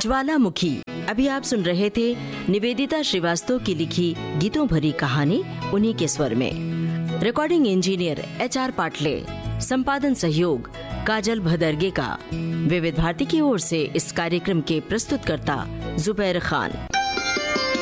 ज्वालामुखी। अभी आप सुन रहे थे निवेदिता श्रीवास्तव की लिखी गीतों भरी कहानी उन्हीं के स्वर में। रिकॉर्डिंग इंजीनियर HR पाटले, संपादन सहयोग काजल भदरगे का। विविध भारती की ओर से इस कार्यक्रम के प्रस्तुतकर्ता जुबैर खान।